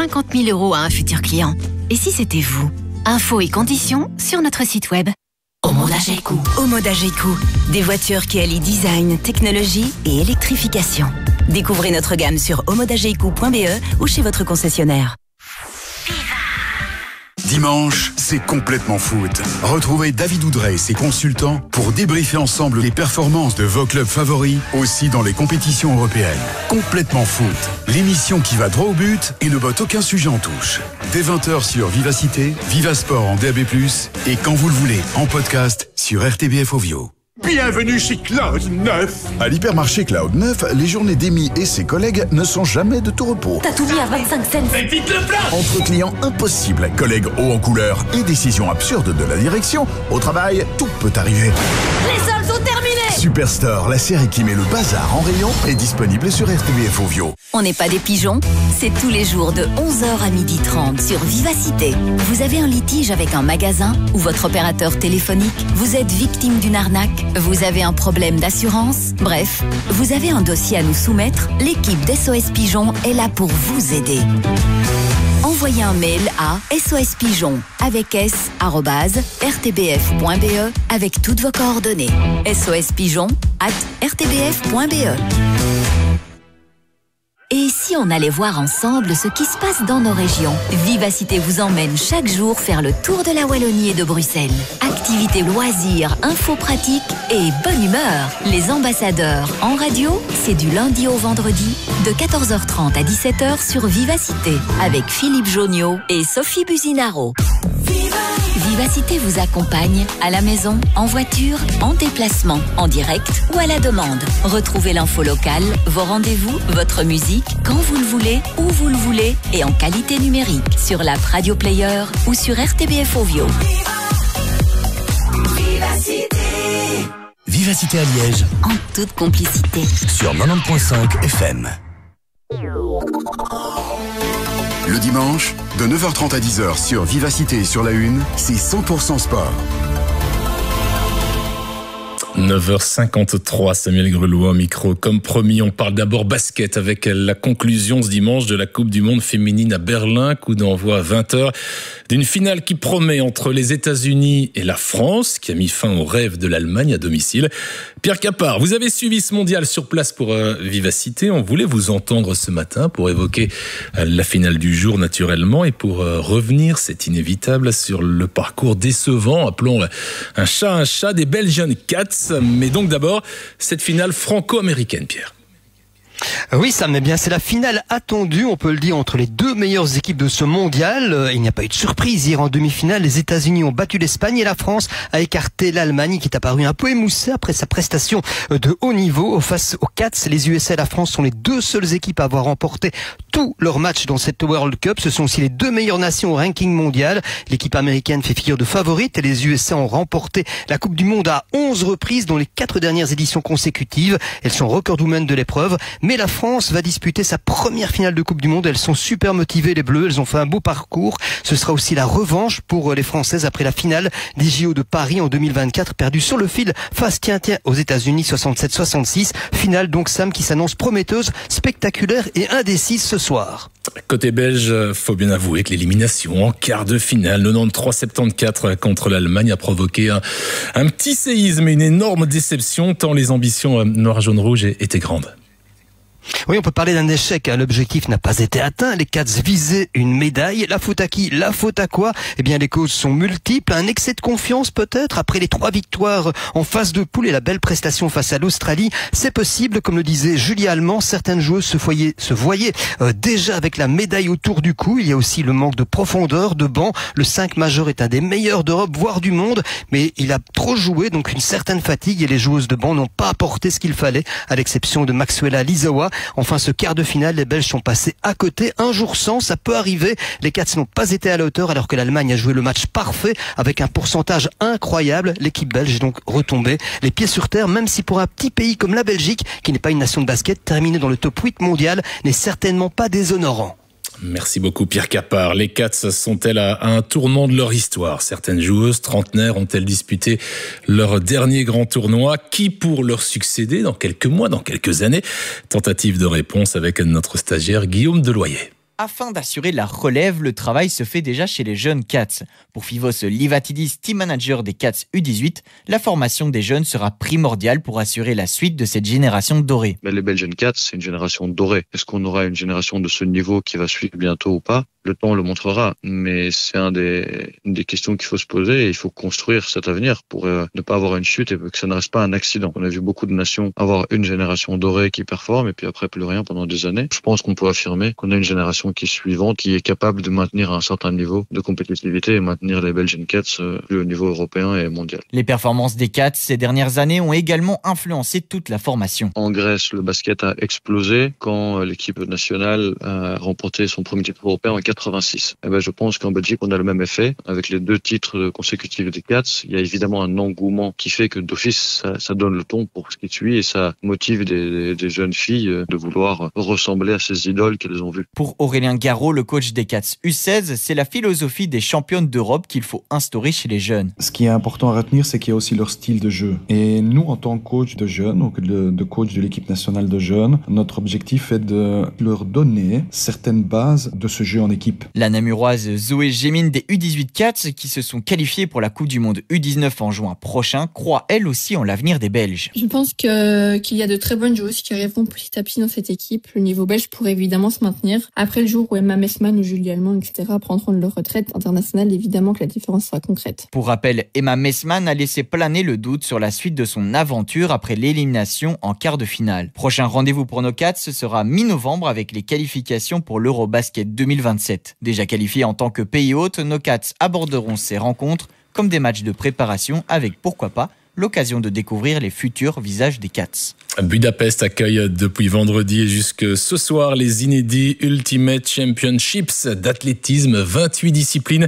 50 000 € à un futur client. Et si c'était vous? Infos et conditions sur notre site web. Omoda-G-Coup, des voitures qui allient design, technologie et électrification. Découvrez notre gamme sur omodagecou.be ou chez votre concessionnaire. Dimanche, c'est complètement foot. Retrouvez David Oudrey et ses consultants pour débriefer ensemble les performances de vos clubs favoris, aussi dans les compétitions européennes. Complètement foot, l'émission qui va droit au but et ne botte aucun sujet en touche. Dès 20h sur Vivacité, Vivasport en DAB+, et quand vous le voulez, en podcast sur RTBF Ovio. Bienvenue chez Cloud 9. À l'hypermarché Cloud 9, les journées d'Amy et ses collègues ne sont jamais de tout repos. T'as tout mis à 25 cents. Mais vite le plat. Entre clients impossibles, collègues hauts en couleur et décisions absurdes de la direction, au travail, tout peut arriver. Les soldes sont terminés. Superstore, la série qui met le bazar en rayon, est disponible sur RTBF Ovio. On n'est pas des pigeons, c'est tous les jours de 11h à 12h30 sur Vivacité. Vous avez un litige avec un magasin ou votre opérateur téléphonique, vous êtes victime d'une arnaque, vous avez un problème d'assurance, bref, vous avez un dossier à nous soumettre, l'équipe d'SOS Pigeon est là pour vous aider. Envoyez un mail à sospigeon avec s@rtbf.be avec toutes vos coordonnées. sospigeon@rtbf.be. Et si on allait voir ensemble ce qui se passe dans nos régions? Vivacité vous emmène chaque jour faire le tour de la Wallonie et de Bruxelles. Activités, loisirs, infos pratiques et bonne humeur. Les ambassadeurs en radio, c'est du lundi au vendredi de 14h30 à 17h sur Vivacité avec Philippe Joniot et Sophie Buzinaro. Vivacité vous accompagne à la maison, en voiture, en déplacement, en direct ou à la demande. Retrouvez l'info locale, vos rendez-vous, votre musique, quand vous le voulez, où vous le voulez et en qualité numérique sur l'app Radio Player ou sur RTBF Ovio. Vivacité à Liège, En toute complicité. sur 90.5 FM. Le dimanche, de 9h30 à 10h sur Vivacité et sur la Une, c'est 100% sport. 9h53, Samuel Grelois au micro. Comme promis, on parle d'abord basket avec la conclusion ce dimanche de la Coupe du Monde féminine à Berlin. Coup d'envoi à 20h d'une finale qui promet entre les États-Unis et la France, qui a mis fin au rêve de l'Allemagne à domicile. Pierre Capard, vous avez suivi ce mondial sur place pour Vivacité. On voulait vous entendre ce matin pour évoquer la finale du jour naturellement et pour revenir, c'est inévitable, sur le parcours décevant, appelons un chat des Belgian Cats. Mais donc d'abord, cette finale franco-américaine, Pierre. Oui, Sam, eh bien, c'est la finale attendue, on peut le dire, entre les deux meilleures équipes de ce mondial. Il n'y a pas eu de surprise hier en demi-finale. Les États-Unis ont battu l'Espagne et la France a écarté l'Allemagne, qui est apparue un peu émoussée après sa prestation de haut niveau face aux Cats. Les USA et la France sont les deux seules équipes à avoir remporté tous leurs matchs dans cette World Cup. Ce sont aussi les deux meilleures nations au ranking mondial. L'équipe américaine fait figure de favorite et les USA ont remporté la Coupe du Monde à 11 reprises dans les 4 dernières éditions consécutives. Elles sont recordwomen de l'épreuve. Mais la France va disputer sa première finale de Coupe du Monde. Elles sont super motivées, les Bleus. Elles ont fait un beau parcours. Ce sera aussi la revanche pour les Françaises après la finale des JO de Paris en 2024, perdue sur le fil face aux États-Unis 67-66. Finale donc, Sam, qui s'annonce prometteuse, spectaculaire et indécise ce soir. Côté belge, faut bien avouer que l'élimination en quart de finale 93-74 contre l'Allemagne a provoqué un petit séisme et une énorme déception tant les ambitions noir-jaune-rouge étaient grandes. Oui, on peut parler d'un échec. L'objectif n'a pas été atteint. Les Cats visaient une médaille. La faute à qui? La faute à quoi? Eh bien, les causes sont multiples. Un excès de confiance peut-être après les 3 victoires en phase de poule et la belle prestation face à l'Australie. C'est possible, comme le disait Julie Allemand. Certaines joueuses se voyaient déjà avec la médaille autour du cou. Il y a aussi le manque de profondeur, de banc. Le 5 majeur est un des meilleurs d'Europe, voire du monde, mais il a trop joué, donc une certaine fatigue, et les joueuses de banc n'ont pas apporté ce qu'il fallait, à l'exception de Maxwella Lizowa. Enfin, ce quart de finale, les Belges sont passés à côté. Un jour sans, ça peut arriver. Les Cats n'ont pas été à la hauteur alors que l'Allemagne a joué le match parfait avec un pourcentage incroyable. L'équipe belge est donc retombée les pieds sur terre, même si pour un petit pays comme la Belgique, qui n'est pas une nation de basket, terminer dans le top 8 mondial n'est certainement pas déshonorant. Merci beaucoup Pierre Capard. Les Cats sont-elles à un tournant de leur histoire? Certaines joueuses trentenaires ont-elles disputé leur dernier grand tournoi? Qui pour leur succéder dans quelques mois, dans quelques années? Tentative de réponse avec notre stagiaire Guillaume Deloyer. Afin d'assurer la relève, le travail se fait déjà chez les jeunes Cats. Pour Fivos Livatidis, team manager des Cats U18, la formation des jeunes sera primordiale pour assurer la suite de cette génération dorée. Les Belgian Cats, c'est une génération dorée. Est-ce qu'on aura une génération de ce niveau qui va suivre bientôt ou pas ? Le temps le montrera, mais c'est une des questions qu'il faut se poser et il faut construire cet avenir pour ne pas avoir une chute et que ça ne reste pas un accident. On a vu beaucoup de nations avoir une génération dorée qui performe et puis après plus rien pendant des années. Je pense qu'on peut affirmer qu'on a une génération qui est suivante, qui est capable de maintenir un certain niveau de compétitivité et maintenir les Belgian Cats plus au niveau européen et mondial. Les performances des Cats ces dernières années ont également influencé toute la formation. En Grèce, le basket a explosé quand l'équipe nationale a remporté son premier titre européen en 86. Je pense qu'en Belgique, on a le même effet. Avec les 2 titres consécutifs des Cats, il y a évidemment un engouement qui fait que d'office, ça donne le ton pour ce qui suit et ça motive des jeunes filles de vouloir ressembler à ces idoles qu'elles ont vues. Pour Aurélien Garot, le coach des Cats U16, c'est la philosophie des championnes d'Europe qu'il faut instaurer chez les jeunes. Ce qui est important à retenir, c'est qu'il y a aussi leur style de jeu. Et nous, en tant que coach de jeunes, donc de coach de l'équipe nationale de jeunes, notre objectif est de leur donner certaines bases de ce jeu en équipe. La Namuroise Zoé Gémine des U18 Cats, qui se sont qualifiés pour la Coupe du Monde U19 en juin prochain, croit elle aussi en l'avenir des Belges. Je pense qu'il y a de très bonnes joueuses qui arriveront petit à petit dans cette équipe. Le niveau belge pourrait évidemment se maintenir. Après le jour où Emma Messmann ou Julie Allemand, etc. prendront leur retraite internationale, évidemment que la différence sera concrète. Pour rappel, Emma Messmann a laissé planer le doute sur la suite de son aventure après l'élimination en quart de finale. Prochain rendez-vous pour nos Cats, ce sera mi-novembre avec les qualifications pour l'Eurobasket 2027. Déjà qualifiés en tant que pays hôte, nos Cats aborderont ces rencontres comme des matchs de préparation avec, pourquoi pas, l'occasion de découvrir les futurs visages des Cats. Budapest accueille depuis vendredi et jusque ce soir les inédits Ultimate Championships d'athlétisme, 28 disciplines,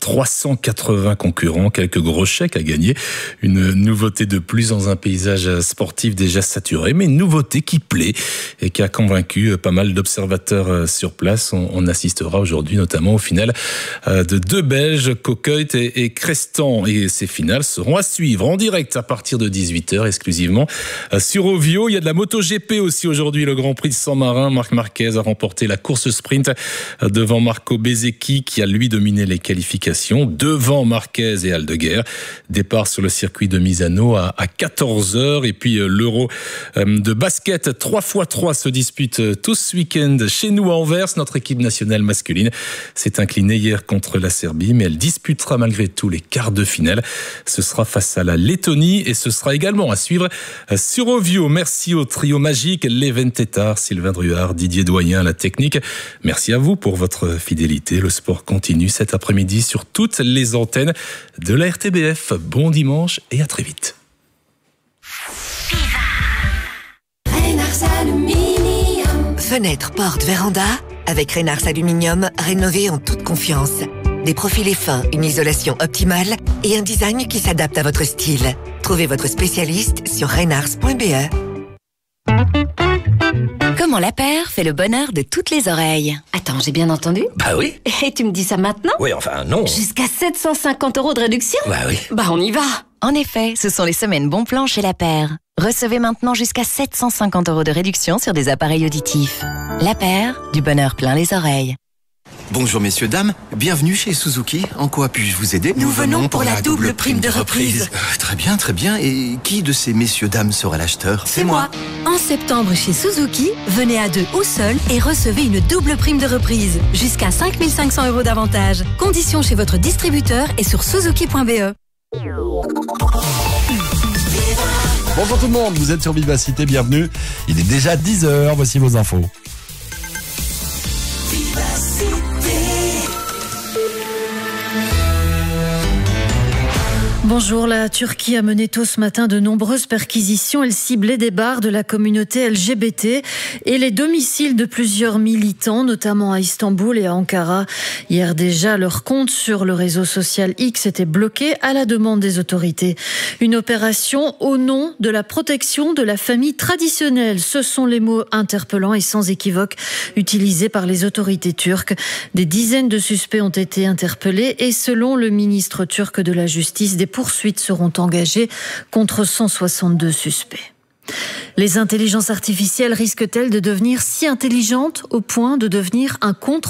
380 concurrents, quelques gros chèques à gagner. Une nouveauté de plus dans un paysage sportif déjà saturé, mais une nouveauté qui plaît et qui a convaincu pas mal d'observateurs sur place. On assistera aujourd'hui notamment au final de 2 Belges, Coqueuil et Crestan. Et ces finales seront à suivre en direct à partir de 18h exclusivement sur Ovio. Il y a de la MotoGP aussi aujourd'hui, le Grand Prix de San-Marin. Marc Marquez a remporté la course sprint devant Marco Bezzecchi qui a lui dominé les qualifications devant Marquez et Aldeguer. Départ sur le circuit de Misano à 14h et puis l'Euro de basket 3x3 se dispute tout ce week-end chez nous à Anvers. Notre équipe nationale masculine s'est inclinée hier contre la Serbie, mais elle disputera malgré tout les quarts de finale. Ce sera face à la Lettonie et ce sera également à suivre sur Ovio. Merci au trio magique, Leven Tétard, Sylvain Druard, Didier Doyen, la technique. Merci à vous pour votre fidélité. Le sport continue cet après-midi sur toutes les antennes de la RTBF. Bon dimanche et à très vite. Fenêtre, porte, véranda, avec Reynars Aluminium, rénové en toute confiance. Des profilés fins, une isolation optimale et un design qui s'adapte à votre style. Trouvez votre spécialiste sur reynars.be. Comment la paire fait le bonheur de toutes les oreilles. Attends, j'ai bien entendu? Bah oui. Et tu me dis ça maintenant? Oui, enfin non. Jusqu'à 750 € de réduction? Bah oui. Bah on y va. En effet, ce sont les semaines bon plan chez La Paire. Recevez maintenant jusqu'à 750 € de réduction sur des appareils auditifs. La Paire, du bonheur plein les oreilles. Bonjour messieurs, dames, bienvenue chez Suzuki. En quoi puis-je vous aider? Nous venons pour la double prime de reprise. Très bien, très bien. Et qui de ces messieurs, dames sera l'acheteur? C'est moi. En septembre chez Suzuki, venez à 2 ou seul et recevez une double prime de reprise. Jusqu'à 5 500 € d'avantage. Conditions chez votre distributeur et sur suzuki.be. Bonjour tout le monde, vous êtes sur Vivacité, bienvenue. Il est déjà 10h, voici vos infos. Bonjour, la Turquie a mené tôt ce matin de nombreuses perquisitions. Elle ciblait des bars de la communauté LGBT et les domiciles de plusieurs militants, notamment à Istanbul et à Ankara. Hier déjà, leur compte sur le réseau social X était bloqué à la demande des autorités. Une opération au nom de la protection de la famille traditionnelle. Ce sont les mots interpellants et sans équivoque utilisés par les autorités turques. Des dizaines de suspects ont été interpellés et selon le ministre turc de la Justice, des poursuites seront engagées contre 162 suspects. Les intelligences artificielles risquent-elles de devenir si intelligentes au point de devenir incontrôlables ?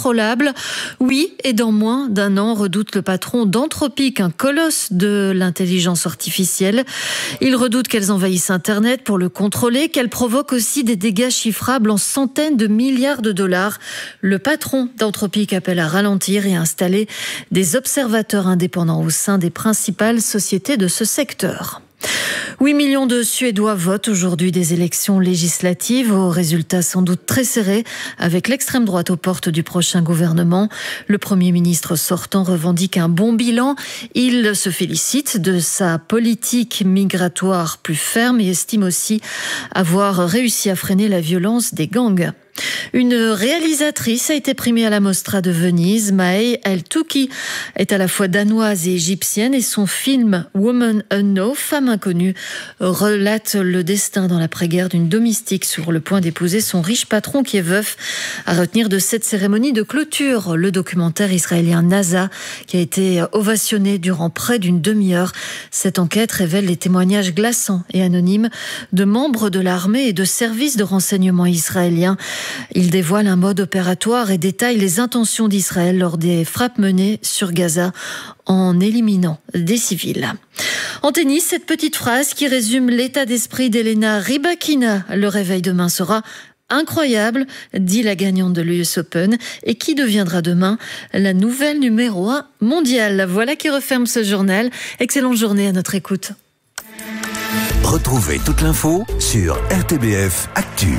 Oui, et dans moins d'un an, redoute le patron d'Anthropic, un colosse de l'intelligence artificielle. Il redoute qu'elles envahissent Internet pour le contrôler, qu'elles provoquent aussi des dégâts chiffrables en centaines de milliards de dollars. Le patron d'Anthropic appelle à ralentir et à installer des observateurs indépendants au sein des principales sociétés de ce secteur. 8 millions de Suédois votent aujourd'hui des élections législatives, aux résultats sans doute très serrés, avec l'extrême droite aux portes du prochain gouvernement. Le Premier ministre sortant revendique un bon bilan. Il se félicite de sa politique migratoire plus ferme et estime aussi avoir réussi à freiner la violence des gangs. Une réalisatrice a été primée à la Mostra de Venise. Maë El-Touki est à la fois danoise et égyptienne et son film Woman Unknown, Femme inconnue, relate le destin dans l'après-guerre d'une domestique sur le point d'épouser son riche patron qui est veuf. À retenir de cette cérémonie de clôture, le documentaire israélien NASA qui a été ovationné durant près d'une demi-heure. Cette enquête révèle les témoignages glaçants et anonymes de membres de l'armée et de services de renseignement israéliens. Il dévoile un mode opératoire et détaille les intentions d'Israël lors des frappes menées sur Gaza en éliminant des civils. En tennis, cette petite phrase qui résume l'état d'esprit d'Elena Rybakina. Le réveil demain sera incroyable, dit la gagnante de l'US Open, et qui deviendra demain la nouvelle numéro 1 mondiale. Voilà qui referme ce journal. Excellente journée à notre écoute. Retrouvez toute l'info sur RTBF Actu.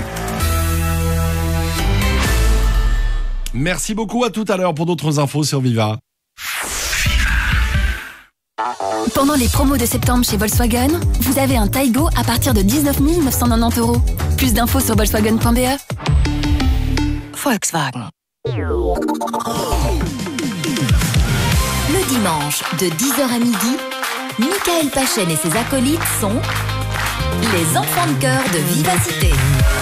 Merci beaucoup, à tout à l'heure pour d'autres infos sur Viva. Pendant les promos de septembre chez Volkswagen, vous avez un Taigo à partir de 19 990 €. Plus d'infos sur volkswagen.be. Volkswagen. Le dimanche, de 10h à midi, Michael Pachen et ses acolytes sont les enfants de chœur de Vivacité.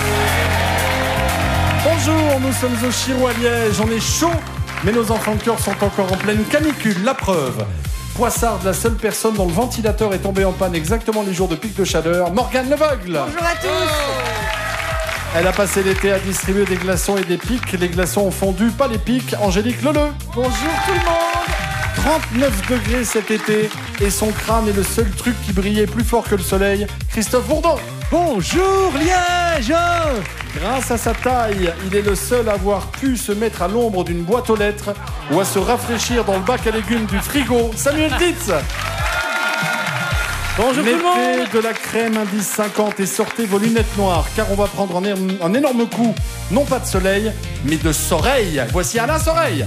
Bonjour, nous sommes au Chirou à Liège, on est chaud, mais nos enfants de chœur sont encore en pleine canicule, la preuve. Poissarde, la seule personne dont le ventilateur est tombé en panne exactement les jours de pic de chaleur, Morgane Leveugle. Bonjour à tous. Elle a passé l'été à distribuer des glaçons et des pics, les glaçons ont fondu, pas les pics, Angélique Leleu. Bonjour tout le monde. 39 degrés cet été, et son crâne est le seul truc qui brillait plus fort que le soleil, Christophe Bourdon. Bonjour Liège. Grâce à sa taille, il est le seul à avoir pu se mettre à l'ombre d'une boîte aux lettres ou à se rafraîchir dans le bac à légumes du frigo. Samuel Ditz. Bonjour tout le monde. Mettez de la crème indice 50 et sortez vos lunettes noires, car on va prendre un énorme coup, non pas de soleil, mais de soreil. Voici Alain Soreille.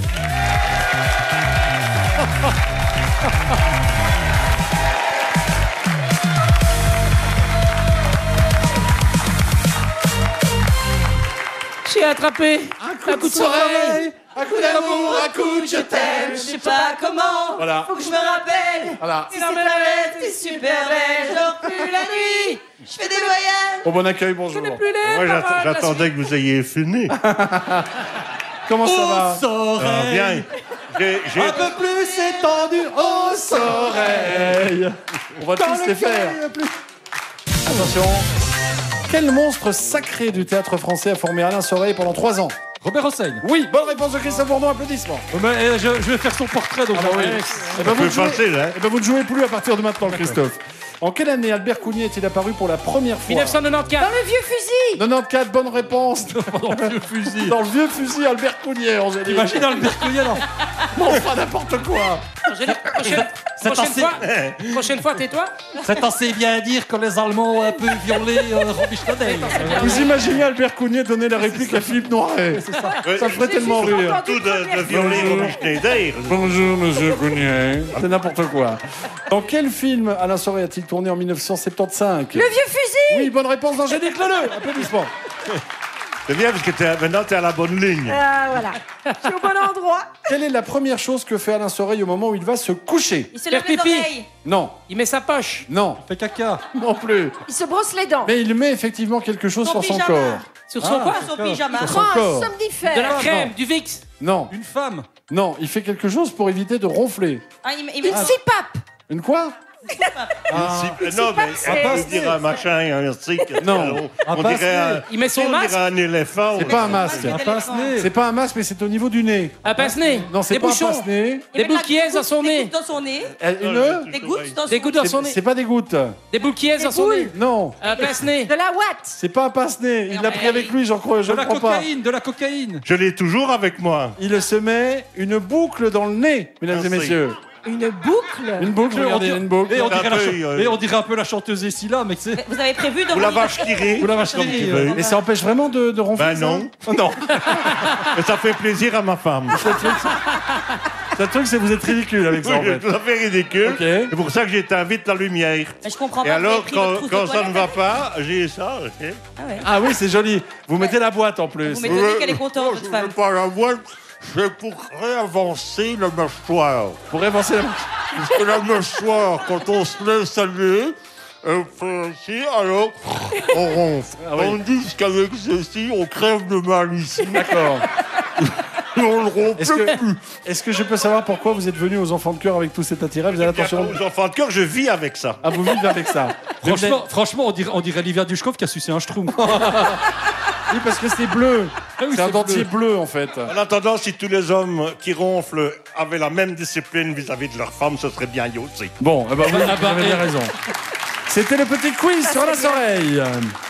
J'ai attrapé un coup de soleil, un coup d'amour, un coup de je t'aime. Je sais pas comment, voilà. Faut que je me rappelle. Voilà. Si cette planète est super belle, je dors plus la nuit, je fais des voyages. Au bon accueil, bonjour. Plus les Moi, paroles, j'attendais que vous ayez fini. Comment ça va? Soreil. Bien. Un peu plus étendu au soleil. On va tous les faire. Attention. Quel monstre sacré du théâtre français a formé Alain Soreille pendant 3 ans? Robert Hossein. Oui, bonne réponse de Christophe Bourdon, applaudissements. Je vais faire son portrait donc. Ah bah oui. C'est un peu facile, hein. Vous ne jouez plus à partir de maintenant, Christophe. En quelle année Albert Cougnier est-il apparu pour la première fois? 1994. Dans le vieux fusil. 94, bonne réponse. Dans le vieux fusil. Dans le vieux fusil, Albert Cougnier, Angélique. Imagine Albert Cougnier, non. Bon, enfin, n'importe quoi. Angélique, prochaine fois, tais-toi. C'est assez bien dire que les Allemands ont un peu violé Roby Schneider. Vous imaginez Albert Cougnier donner la réplique à Philippe Noiret? Ça me ferait tellement rire. Tout de violer Roby Schneider. Bonjour, monsieur Cougnier. C'est n'importe quoi. Dans quel film Alain Soreille a-t-il tourné en 1975? Le vieux fusil. Oui, bonne réponse d'Angélique Leleu. Applaudissements. C'est bien parce que maintenant t'es à la bonne ligne. Voilà. Je suis au bon endroit. Quelle est la première chose que fait Alain Soreille au moment où il va se coucher? Il se lave les oreilles. Non. Il met sa poche. Non. Il fait caca. Non plus. Il se brosse les dents. Mais il met effectivement quelque chose sur son corps. Sur son quoi? Son pyjama. Sur son corps. Un somnifère. De la crème, du Vicks. Non. Une femme. Non, il fait quelque chose pour éviter de ronfler. Il CPAP. Une quoi? Non, mais on dirait un machin, un stick. Non. On dirait Il met son masque. un éléphant. C'est pas un masque. C'est pas un masque, mais c'est au niveau du nez. Un pince-nez. Non, c'est Des pas un bouchons. pince-nez. Des boules qui aisent dans son nez. Des gouttes dans son nez. Une Des gouttes dans son Des gouttes dans son nez. C'est pas des gouttes. Des boules qui aisent dans son nez. Non. Un pince-nez. De la what? C'est pas un pince-nez. Il l'a pris avec lui, j'en crois. Je De ne la crois pas. cocaïne, de la cocaïne. Je l'ai toujours avec moi. Il se met une boucle dans le nez, mesdames et Merci. messieurs. Une boucle? Une boucle, regardez, une boucle. On dirait un peu la chanteuse Essila, mais c'est. Vous avez prévu de Vous la vache qui rit. Vous la vache Comme tu veux. Et ça empêche vraiment de ronfler? Ben non. Ça non. Mais ça fait plaisir à ma femme. Le truc, c'est que vous êtes ridicule avec ça, en Oui, fait. tout à fait ridicule. Ok. C'est pour ça que j'éteins vite la lumière. Mais je comprends Et pas. alors, vous avez pris votre trousse quand de ça ne toilette va avec- pas, j'ai ça. Ok. Ah ouais. Ah oui, c'est joli. Vous mettez la boîte en plus. Vous m'étonnez qu'elle est contente, votre femme. Pas la boîte, c'est pour réavancer le mâchoire. Pour avancer la... Parce que la mâchoire, quand on se laisse aller, elle fait ici, alors on ronfle. Ah oui. Tandis qu'avec ceci, on crève de mal ici. D'accord. On le rompt plus. Est-ce que je peux savoir pourquoi vous êtes venu aux enfants de cœur avec tout cet attirail? Vous avez attention. Aux enfants de cœur, je vis avec ça. Ah, vous vivez avec ça. Franchement, on dirait Livia Dushkov qui a sucé un schtroumpf. Oui, parce que c'est bleu. oui, C'est un c'est dentier bleu, en fait. En attendant, si tous les hommes qui ronflent avaient la même discipline vis-à-vis de leurs femmes, ce serait bien yo aussi. Bon, eh ben, vous avez bien raison. C'était le petit quiz sur la oreille.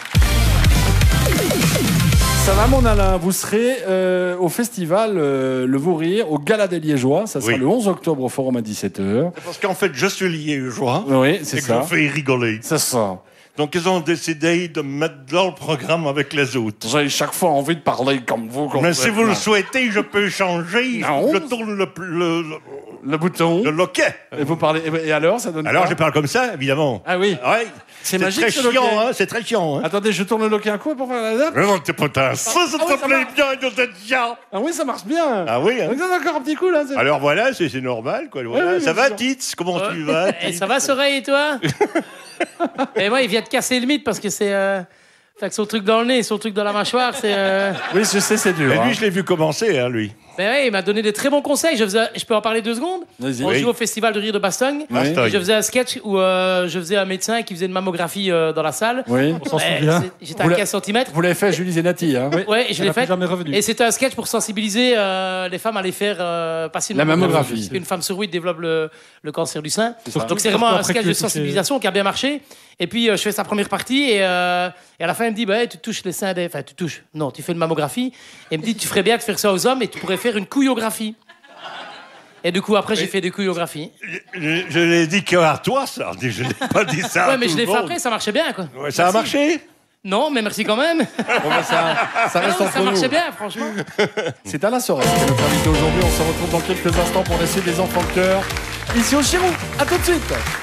Ça va, mon Alain? Vous serez au festival Le Vaurire, au Gala des Liégeois. Ça sera Oui. le 11 octobre au Forum à 17h. Parce qu'en fait, je suis liégeois. Oui, c'est Et que ça. je fais rigoler. C'est ça. Donc, ils ont décidé de me mettre dans le programme avec les autres. J'ai chaque fois envie de parler comme vous. Mais si vous le complètement. souhaitez, je peux changer. Non. Je tourne Le bouton. le loquet. Et vous parlez. Et alors, ça donne Alors, quoi? je parle comme ça, évidemment. Ah oui. Ouais. C'est C'est magique, très ce loquet. chiant, hein. C'est très chiant, hein. Attendez, je tourne le loquet un coup pour faire la zappe. Mais non, t'es pas ça, ça oui, te ça plaît marche. bien de cette chiant. Ah oui, ça marche bien. Ah oui, hein. Donc, ça, encore un petit coup, là. c'est- Alors voilà, c'est normal, quoi. Voilà. oui, Ça bien va, sûr. Tits? Comment tu vas? Et Tits ça va, Soreille, et toi? Et moi, il vient de casser le mythe parce que c'est. Fait que son truc dans le nez, son truc dans la mâchoire, c'est. Oui, je sais, c'est dur. Mais hein. lui, je l'ai vu commencer, hein, lui. Ben ouais, il m'a donné des très bons conseils. Je peux en parler 2 secondes? Vas-y. On Oui. joue au Festival de rire de Bastogne. Bastogne. Et je faisais un sketch où je faisais un médecin qui faisait une mammographie dans la salle. Oui. On s'en souvient. J'étais à 15 cm. Vous l'avez fait à Julie Zenati, hein? Ouais, je l'ai fait. jamais revenu. Et c'était un sketch pour sensibiliser les femmes à les faire passer une La mammographie. Parce qu'une femme sur 8 développe le cancer du sein. Surtout- Donc c'est vraiment surtout un après sketch que de tu touches- sensibilisation qui a bien marché. Et puis je fais sa première partie et à la fin elle me dit bah, hey, tu touches les seins des... Enfin tu touches. Non, tu fais une mammographie. Et elle me dit tu ferais bien de faire ça aux hommes et tu pourrais faire une couillographie. Et du coup après j'ai fait des couillographies. Je l'ai dit qu'à toi, ça. Je l'ai pas dit ça. à Ouais mais tout je l'ai le fait monde. après, ça marchait bien quoi. Ouais, ça a marché? Non mais merci quand même. Ça reste Non, entre ça nous. marchait bien franchement. C'est Alain Sorel qui est notre invité aujourd'hui. On se retrouve dans quelques instants pour laisser des enfants de cœur ici au Chirou. À tout de suite.